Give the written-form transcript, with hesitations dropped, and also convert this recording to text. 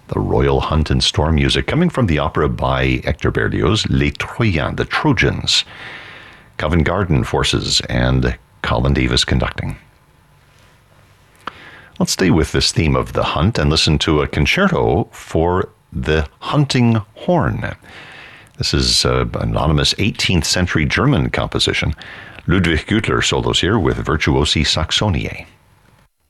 The Royal Hunt and Storm music coming from the opera by Hector Berlioz, Les Troyens, the Trojans. Covent Garden Forces and Colin Davis conducting. Let's stay with this theme of the hunt and listen to a concerto for the hunting horn. This is an anonymous 18th century German composition. Ludwig Güttler solos here with Virtuosi Saxoniae.